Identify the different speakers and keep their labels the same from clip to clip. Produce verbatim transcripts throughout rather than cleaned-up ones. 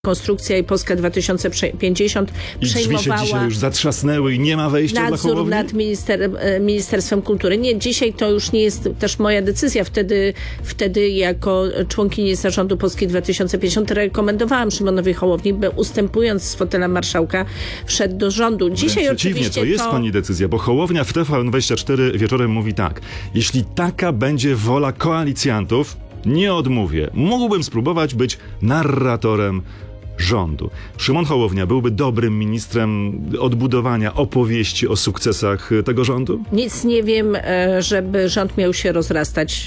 Speaker 1: Konstrukcja i Polska dwa tysiące pięćdziesiąt
Speaker 2: I drzwi się dzisiaj już zatrzasnęły i nie ma wejścia dla
Speaker 1: nadzór
Speaker 2: Hołowni?
Speaker 1: nad minister, Ministerstwem Kultury. Nie, dzisiaj to już nie jest też moja decyzja. Wtedy, wtedy jako członkini zarządu Polski dwa tysiące pięćdziesiąt rekomendowałam Szymonowi Hołowni, by ustępując z fotela marszałka wszedł do rządu. Dzisiaj
Speaker 2: Wręcz przeciwnie,
Speaker 1: oczywiście
Speaker 2: to jest
Speaker 1: to...
Speaker 2: pani decyzja, bo Hołownia w T V N dwadzieścia cztery wieczorem mówi tak: jeśli taka będzie wola koalicjantów, nie odmówię. Mógłbym spróbować być narratorem rządu. Szymon Hołownia byłby dobrym ministrem odbudowania opowieści o sukcesach tego rządu?
Speaker 1: Nic nie wiem, żeby rząd miał się rozrastać.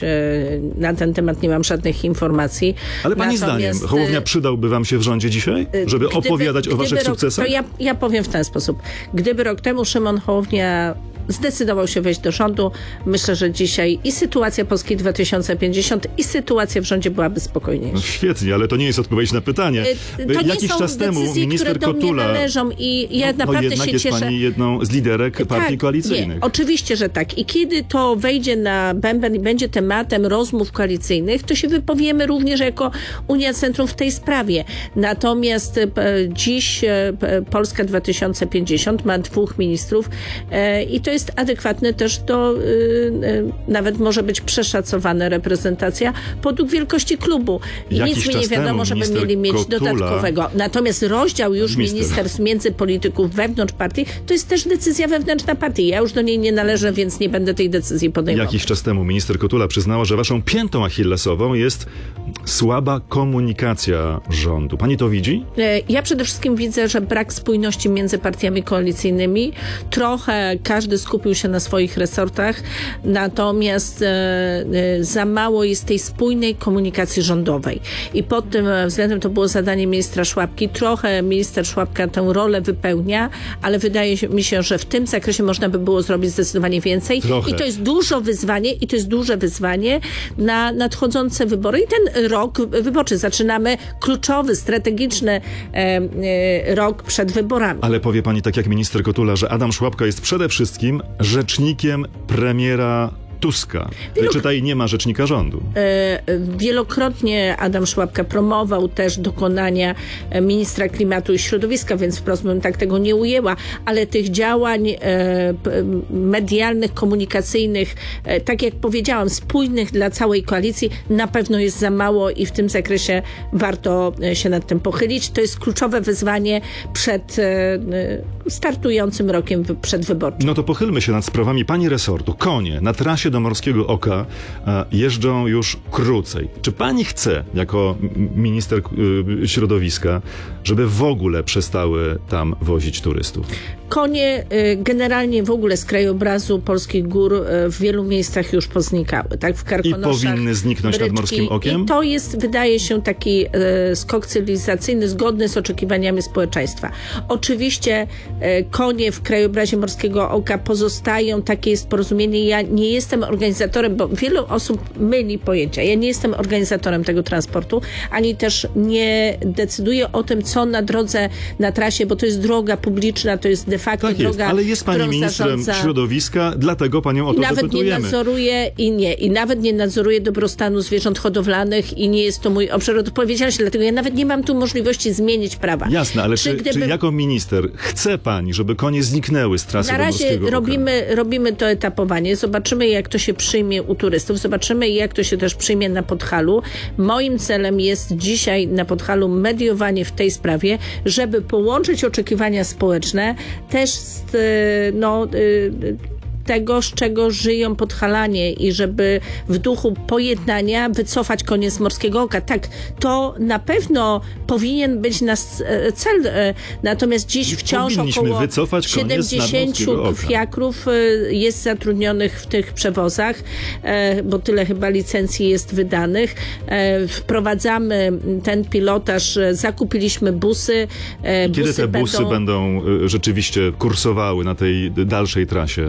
Speaker 1: Na ten temat nie mam żadnych informacji.
Speaker 2: Ale pani
Speaker 1: Natomiast,
Speaker 2: zdaniem Hołownia przydałby wam się w rządzie dzisiaj? Żeby
Speaker 1: gdyby,
Speaker 2: opowiadać o waszych
Speaker 1: rok,
Speaker 2: sukcesach?
Speaker 1: To ja, ja powiem w ten sposób. Gdyby rok temu Szymon Hołownia zdecydował się wejść do rządu, myślę, że dzisiaj i sytuacja Polski dwa tysiące pięćdziesiąt, i sytuacja w rządzie byłaby spokojniejsza.
Speaker 2: No świetnie, ale to nie jest odpowiedź na pytanie.
Speaker 1: To nie
Speaker 2: Jakiś
Speaker 1: są
Speaker 2: czas temu
Speaker 1: decyzje,
Speaker 2: minister
Speaker 1: które do mnie
Speaker 2: Kotula...
Speaker 1: należą i ja
Speaker 2: no,
Speaker 1: naprawdę
Speaker 2: no jednak
Speaker 1: się
Speaker 2: jest
Speaker 1: cieszę.
Speaker 2: pani jedną z liderek partii
Speaker 1: tak,
Speaker 2: koalicyjnych.
Speaker 1: Nie, oczywiście, że tak. I kiedy to wejdzie na bęben i będzie tematem rozmów koalicyjnych, to się wypowiemy również jako Unia Centrum w tej sprawie. Natomiast e, dziś e, Polska dwa tysiące pięćdziesiąt ma dwóch ministrów e, i to jest adekwatne też do, y, y, nawet może być przeszacowana reprezentacja podług wielkości klubu. I
Speaker 2: Jakiś
Speaker 1: nic mi nie
Speaker 2: czas
Speaker 1: wiadomo,
Speaker 2: temu
Speaker 1: żeby mieli mieć
Speaker 2: Kotula,
Speaker 1: dodatkowego. Natomiast rozdział już
Speaker 2: minister.
Speaker 1: ministerstw między polityków wewnątrz partii, to jest też decyzja wewnętrzna partii. Ja już do niej nie należę, więc nie będę tej decyzji podejmować.
Speaker 2: Jakiś czas temu minister Kotula przyznała, że waszą piętą achillesową jest słaba komunikacja rządu. Pani to widzi?
Speaker 1: Ja przede wszystkim widzę, że brak spójności między partiami koalicyjnymi. Trochę każdy skupił się na swoich resortach, natomiast e, e, za mało jest tej spójnej komunikacji rządowej. I pod tym względem to było zadanie ministra Szłapki. Trochę minister Szłapka tę rolę wypełnia, ale wydaje mi się, że w tym zakresie można by było zrobić zdecydowanie więcej.
Speaker 2: Trochę.
Speaker 1: I to jest dużo wyzwanie, i to jest duże wyzwanie na nadchodzące wybory. I ten rok wyborczy zaczynamy kluczowy, strategiczny e, e, rok przed wyborami.
Speaker 2: Ale powie pani tak jak minister Kotula, że Adam Szłapka jest przede wszystkim rzecznikiem premiera Tuska.
Speaker 1: Wielu...
Speaker 2: Czytaj, nie ma rzecznika rządu.
Speaker 1: E, wielokrotnie Adam Szłapka promował też dokonania ministra klimatu i środowiska, więc wprost bym tak tego nie ujęła, ale tych działań e, medialnych, komunikacyjnych, e, tak jak powiedziałam, spójnych dla całej koalicji na pewno jest za mało i w tym zakresie warto się nad tym pochylić. To jest kluczowe wyzwanie przed e, startującym rokiem przedwyborczym.
Speaker 2: No to pochylmy się nad sprawami pani resortu. Konie na trasie do Morskiego Oka e, jeżdżą już krócej. Czy pani chce, jako minister y, środowiska, żeby w ogóle przestały tam wozić turystów?
Speaker 1: Konie y, generalnie w ogóle z krajobrazu polskich gór y, w wielu miejscach już poznikały. Tak? W Karkonoszach,
Speaker 2: I powinny zniknąć
Speaker 1: Bryczki.
Speaker 2: nad Morskim Okiem?
Speaker 1: I to jest, wydaje się, taki y, skok cywilizacyjny zgodny z oczekiwaniami społeczeństwa. Oczywiście y, konie w krajobrazie Morskiego Oka pozostają, takie jest porozumienie. Ja nie jestem organizatorem, bo wielu osób myli pojęcia. Ja nie jestem organizatorem tego transportu, ani też nie decyduję o tym, co na drodze, na trasie, bo to jest droga publiczna, to jest de facto
Speaker 2: tak
Speaker 1: droga,
Speaker 2: jest, ale jest pani ministrem
Speaker 1: zarządza...
Speaker 2: środowiska, dlatego panią o to
Speaker 1: I nawet
Speaker 2: dopytujemy.
Speaker 1: nie nadzoruję i nie. I nawet nie nadzoruję dobrostanu zwierząt hodowlanych i nie jest to mój obszar odpowiedzialności, dlatego ja nawet nie mam tu możliwości zmienić prawa.
Speaker 2: Jasne, ale czy, czy,
Speaker 1: gdyby...
Speaker 2: czy jako minister chce pani, żeby konie zniknęły z trasy
Speaker 1: Na
Speaker 2: do
Speaker 1: razie
Speaker 2: Morskiego Oka?
Speaker 1: robimy, robimy to etapowanie. Zobaczymy, jak to się przyjmie u turystów. Zobaczymy, jak to się też przyjmie na Podhalu. Moim celem jest dzisiaj na Podhalu mediowanie w tej sprawie, żeby połączyć oczekiwania społeczne też z, no, tego, z czego żyją Podhalanie i żeby w duchu pojednania wycofać konie z Morskiego Oka. Tak, to na pewno powinien być nasz cel. Natomiast dziś wciąż około siedemdziesięciu fiakrów jest zatrudnionych w tych przewozach, bo tyle chyba licencji jest wydanych. Wprowadzamy ten pilotaż, zakupiliśmy busy.
Speaker 2: Kiedy busy te busy będą... będą rzeczywiście kursowały na tej dalszej trasie?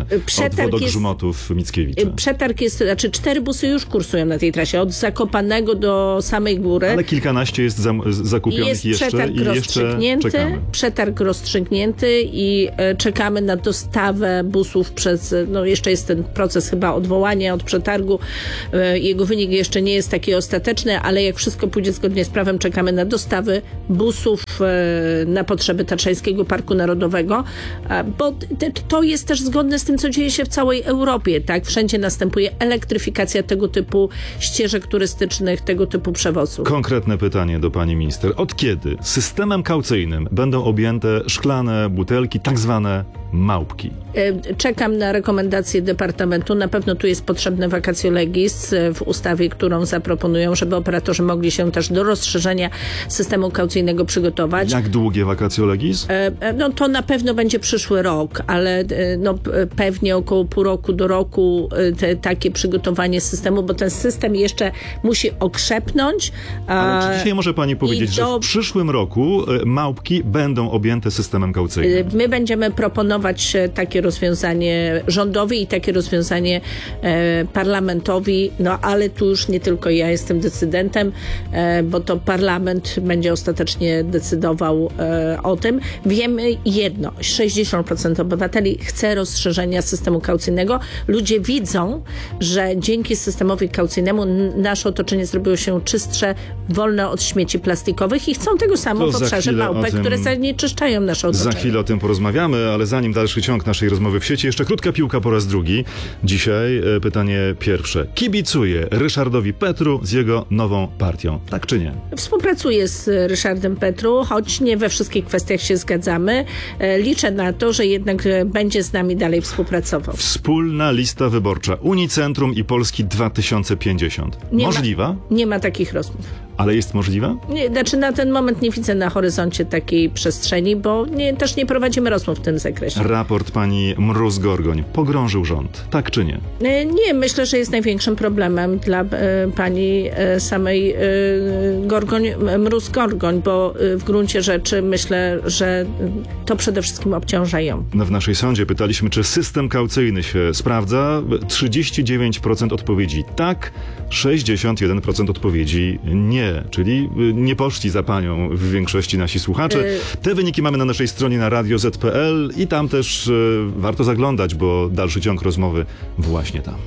Speaker 1: przetarg
Speaker 2: od
Speaker 1: jest,
Speaker 2: Wodogrzmotów Mickiewicza.
Speaker 1: Przetarg jest, znaczy cztery busy już kursują na tej trasie, od Zakopanego do samej góry.
Speaker 2: Ale kilkanaście jest za, zakupionych
Speaker 1: jest
Speaker 2: jeszcze
Speaker 1: przetarg
Speaker 2: i jeszcze czekamy.
Speaker 1: Przetarg rozstrzygnięty i e, czekamy na dostawę busów przez, no jeszcze jest ten proces chyba odwołania od przetargu. E, jego wynik jeszcze nie jest taki ostateczny, ale jak wszystko pójdzie zgodnie z prawem, czekamy na dostawy busów e, na potrzeby Tatrzańskiego Parku Narodowego, e, bo te, to jest też zgodne z tym, co dzieje się w całej Europie, tak? Wszędzie następuje elektryfikacja tego typu ścieżek turystycznych, tego typu przewozów.
Speaker 2: Konkretne pytanie do pani minister. Od kiedy systemem kaucyjnym będą objęte szklane butelki, tak zwane małpki?
Speaker 1: Czekam na rekomendacje Departamentu. Na pewno tu jest potrzebne vacatio legis w ustawie, którą zaproponują, żeby operatorzy mogli się też do rozszerzenia systemu kaucyjnego przygotować.
Speaker 2: Jak długie vacatio legis?
Speaker 1: No to na pewno będzie przyszły rok, ale no, pewnie około pół roku do roku te, takie przygotowanie systemu, bo ten system jeszcze musi okrzepnąć.
Speaker 2: Ale czy dzisiaj może pani powiedzieć, do... że w przyszłym roku małpki będą objęte systemem kaucyjnym?
Speaker 1: My będziemy proponować takie rozwiązanie rządowi i takie rozwiązanie e, parlamentowi, no ale tu już nie tylko ja jestem decydentem, e, bo to parlament będzie ostatecznie decydował e, o tym. Wiemy jedno, sześćdziesiąt procent obywateli chce rozszerzenia systemu kaucyjnego. Ludzie widzą, że dzięki systemowi kaucyjnemu nasze otoczenie zrobiło się czystsze, wolne od śmieci plastikowych i chcą tego samo w obszarze małpek, tym... które zanieczyszczają nasze otoczenie.
Speaker 2: Za chwilę o tym porozmawiamy, ale zanim dalszy ciąg naszej rozmowy w sieci, jeszcze krótka piłka po raz drugi. Dzisiaj e, pytanie pierwsze. Kibicuję Ryszardowi Petru z jego nową partią. Tak czy nie?
Speaker 1: Współpracuję z Ryszardem Petru, choć nie we wszystkich kwestiach się zgadzamy. E, liczę na to, że jednak będzie z nami dalej współpracował.
Speaker 2: Wspólna lista wyborcza Unicentrum i Polski dwa tysiące pięćdziesiąt.
Speaker 1: Nie
Speaker 2: Możliwa?
Speaker 1: Ma, nie ma takich rozmów.
Speaker 2: Ale jest możliwa?
Speaker 1: Nie, znaczy na ten moment nie widzę na horyzoncie takiej przestrzeni, bo nie, też nie prowadzimy rozmów w tym zakresie.
Speaker 2: Raport pani Mróz-Gorgoń pogrążył rząd, tak czy nie?
Speaker 1: Nie, myślę, że jest największym problemem dla e, pani e, samej e, Gorgoń, Mróz-Gorgoń, bo e, w gruncie rzeczy myślę, że to przede wszystkim obciąża ją.
Speaker 2: No w naszej sądzie pytaliśmy, czy system kaucyjny się sprawdza. trzydzieści dziewięć procent odpowiedzi tak, sześćdziesiąt jeden procent odpowiedzi nie. Czyli nie poszli za panią w większości nasi słuchacze. Te wyniki mamy na naszej stronie na radio zet kropka pe el i tam też y, warto zaglądać, bo dalszy ciąg rozmowy właśnie tam.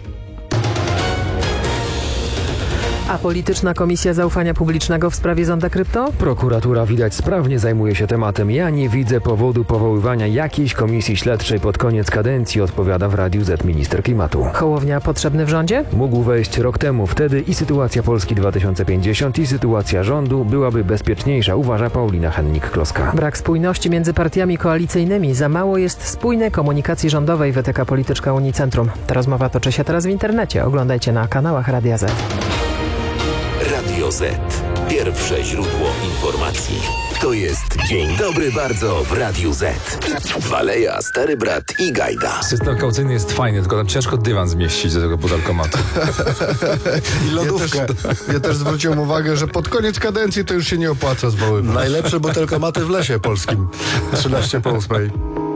Speaker 3: A polityczna Komisja Zaufania Publicznego w sprawie zonda krypto?
Speaker 4: Prokuratura widać sprawnie zajmuje się tematem. Ja nie widzę powodu powoływania jakiejś komisji śledczej pod koniec kadencji, odpowiada w Radiu Z minister klimatu.
Speaker 3: Hołownia potrzebny w rządzie?
Speaker 4: Mógł wejść rok temu. Wtedy i sytuacja Polski dwa tysiące pięćdziesiąt i sytuacja rządu byłaby bezpieczniejsza, uważa Paulina Hennik-Kloska.
Speaker 3: Brak spójności między partiami koalicyjnymi. Za mało jest spójnej komunikacji rządowej, wytyka polityczka Unicentrum. Ta rozmowa toczy się teraz w internecie. Oglądajcie na kanałach Radia Z.
Speaker 5: Radio Z. Pierwsze źródło informacji. To jest Dzień Dobry Bardzo w Radiu Z. Waleja, Stary Brat i Gajda.
Speaker 6: System kaucyjny jest fajny, tylko tam ciężko dywan zmieścić do tego pudelkomatu.
Speaker 7: I lodówkę. Ja też, ja też zwróciłem uwagę, że pod koniec kadencji to już się nie opłaca zwoływać.
Speaker 8: Najlepsze butelkomaty w lesie polskim. trzynaście po ósmej.